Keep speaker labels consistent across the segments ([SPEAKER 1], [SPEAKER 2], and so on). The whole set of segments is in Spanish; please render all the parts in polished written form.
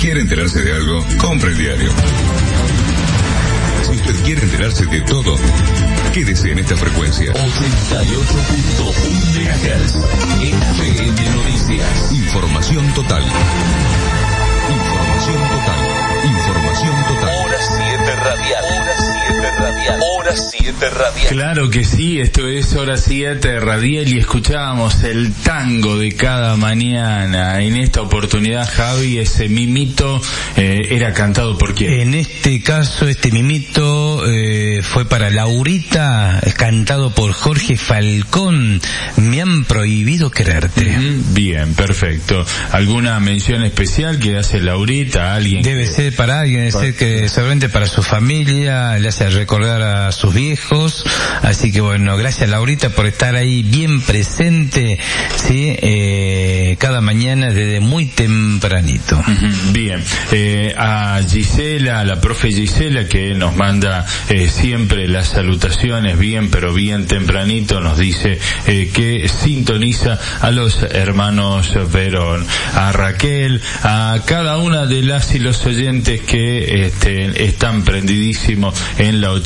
[SPEAKER 1] ¿Quiere enterarse de algo? Compre el diario. Si usted quiere enterarse de todo, quédese en esta frecuencia.
[SPEAKER 2] 88.1 MHz. FM Noticias.
[SPEAKER 1] Información total. Información total. Información total.
[SPEAKER 2] Hora 7 radial. Hora 7 radial. Hora 7 radial.
[SPEAKER 3] Claro que sí, esto es Hora 7 radial y escuchábamos el tango de cada mañana. En esta oportunidad, Javi, ese mimito era cantado por quién.
[SPEAKER 4] En este caso, este mimito fue para Laurita, cantado por Jorge Falcón. Me han prohibido quererte.
[SPEAKER 3] Bien, perfecto. ¿Alguna mención especial que hace Laurita a alguien?
[SPEAKER 4] Debe ser para alguien, debe ser que seguramente para su familia, le hace recordar a sus viejos. Así que bueno, gracias Laurita por estar ahí bien presente, sí, cada mañana desde muy tempranito.
[SPEAKER 3] Bien, a Gisela, a la profe Gisela, que nos manda siempre las salutaciones bien, pero bien tempranito, nos dice que sintoniza a los hermanos Verón, a Raquel, a cada una de las y los oyentes que están prendidísimos en la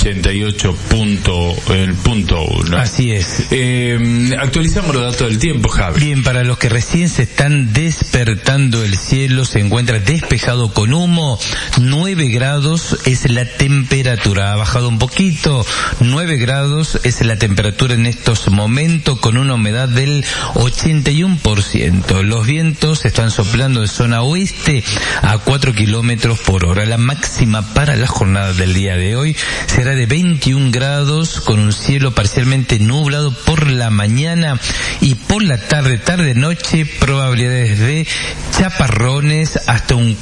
[SPEAKER 3] 88.1.
[SPEAKER 4] Así es.
[SPEAKER 3] Actualizamos los datos del tiempo, Javi.
[SPEAKER 4] Bien, para los que recién se están despertando, el cielo se encuentra despejado con humo. 9 grados es la temperatura, ha bajado un poquito. 9 grados es la temperatura en estos momentos, con una humedad del 81%. Los vientos están soplando de zona oeste a 4 kilómetros por hora. La máxima para la jornada del día de hoy será de 21 grados, con un cielo parcialmente nublado por la mañana, y por la tarde-noche probabilidades de chaparrones hasta un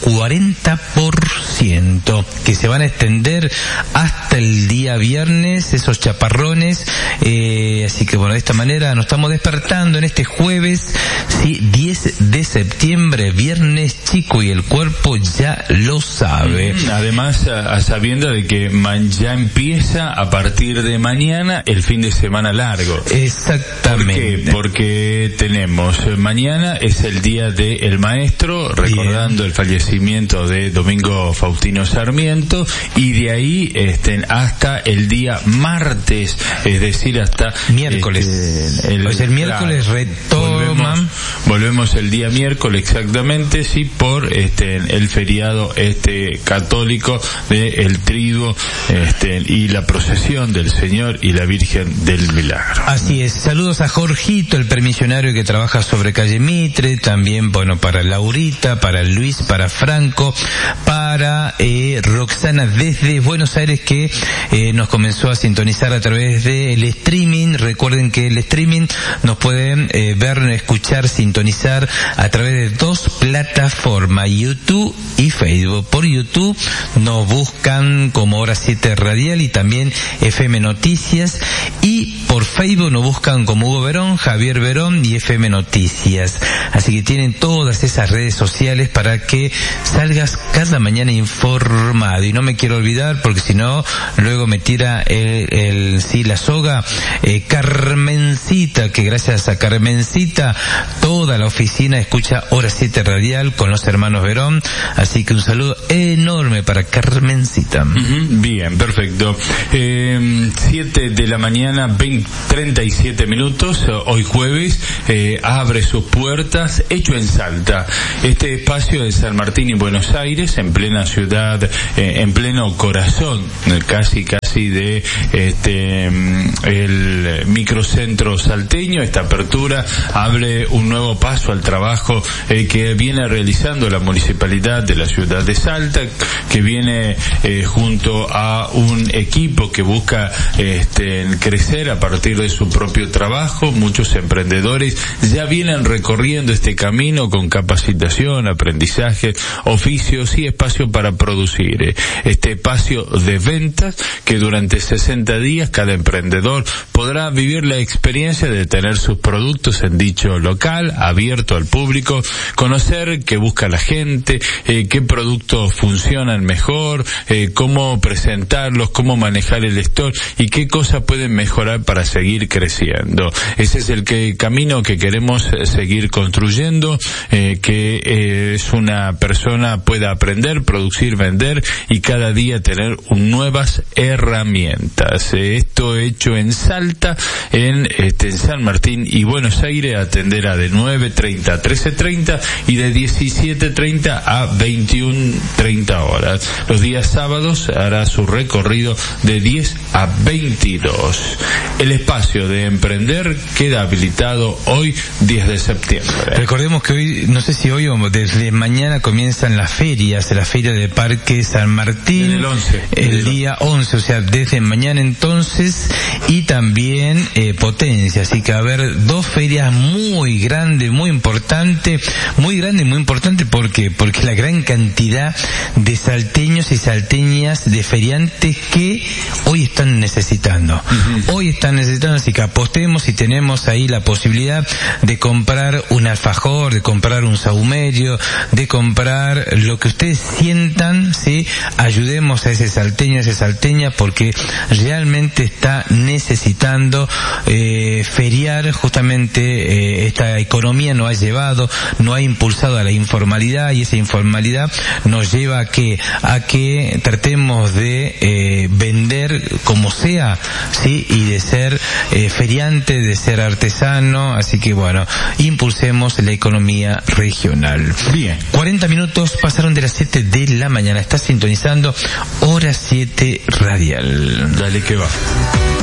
[SPEAKER 4] 40%, que se van a extender hasta el día viernes, esos chaparrones. Así que bueno, de esta manera nos estamos despertando en este jueves, sí, 10 de septiembre, viernes chico, y el cuerpo ya lo sabe.
[SPEAKER 3] Además, a sabienda de que ya empieza a partir de mañana el fin de semana largo.
[SPEAKER 4] Exactamente.
[SPEAKER 3] ¿Por qué? Porque tenemos, mañana es el día del maestro, recordando el fallecimiento de Domingo Faustino Sarmiento, y de ahí hasta el día martes, es decir, hasta
[SPEAKER 4] miércoles. El miércoles retoman.
[SPEAKER 3] Volvemos el día miércoles, exactamente, sí, por el feriado católico de el Triduo, y la procesión del Señor y la Virgen del Milagro.
[SPEAKER 4] Así es. Saludos a Jorgito, el permisionario que trabaja sobre calle Mitre, también, bueno, para Laurita, para Luis, para Franco, para Roxana desde Buenos Aires, que nos comenzó a sintonizar a través del streaming. Recuerden que el streaming nos pueden ver, escuchar, sintonizar a través de 2 plataformas, YouTube y Facebook. Por YouTube nos buscan como Hora 7 Radial y también FM Noticias, y por Facebook nos buscan como Hugo Verón, Javier Verón y FM Noticias. Así que tienen todas esas redes sociales para que salgas cada mañana informado. Y no me quiero olvidar, porque si no luego me tira la soga, Carmencita, que gracias a Carmencita toda la oficina escucha Hora 7 Radial con los hermanos Verón. Así que un saludo enorme para Carmencita.
[SPEAKER 3] Bien, perfecto. 7 de la mañana, 37 minutos, hoy jueves, abre sus puertas Hecho en Salta. Este espacio de San Martín y Buenos Aires, en plena ciudad, en pleno corazón, casi de el microcentro salteño. Esta apertura abre un nuevo paso al trabajo que viene realizando la municipalidad de la ciudad de Salta, que viene junto a un equipo que busca crecer a partir de su propio trabajo. Muchos emprendedores ya vienen recorriendo este camino con capacitación, aprendizaje, oficios y espacio para producir. Este espacio de venta herramientas que durante 60 días cada emprendedor podrá vivir la experiencia de tener sus productos en dicho local, abierto al público, conocer qué busca la gente, qué productos funcionan mejor, cómo presentarlos, cómo manejar el stock y qué cosas pueden mejorar para seguir creciendo. Ese es el camino que queremos seguir construyendo, que es una persona pueda aprender, producir, vender y cada día tener nuevas herramientas. Esto hecho en Salta, en San Martín y Buenos Aires, atenderá de 9:30 a 13:30 y de 17:30 a 21:30 horas. Los días sábados hará su recorrido de 10 a 22. El espacio de emprender queda habilitado hoy, 10 de septiembre.
[SPEAKER 4] Recordemos que hoy, no sé si hoy o desde mañana comienzan las ferias, la feria de Parque San Martín.
[SPEAKER 3] El 11.
[SPEAKER 4] El día 11, o sea, desde mañana entonces, y también Potencia. Así que va a haber dos ferias muy grandes, muy importantes, porque la gran cantidad de salteños y salteñas, de feriantes que hoy están necesitando. Hoy están necesitando, así que apostemos y tenemos ahí la posibilidad de comprar un alfajor, de comprar un sahumerio, de comprar lo que ustedes sientan, ¿sí? Ayudemos a ese salteño, a esa salteña, porque realmente está necesitando feriar. Justamente esta economía nos ha llevado, nos ha impulsado a la informalidad, y esa informalidad nos lleva a que tratemos de vender como sea, sí, y de ser feriante, de ser artesano. Así que bueno, impulsemos la economía regional.
[SPEAKER 3] Bien.
[SPEAKER 4] 40 minutos pasaron de las 7 de la mañana. Estás sintonizando Hora 7 Radial.
[SPEAKER 3] Dale que va.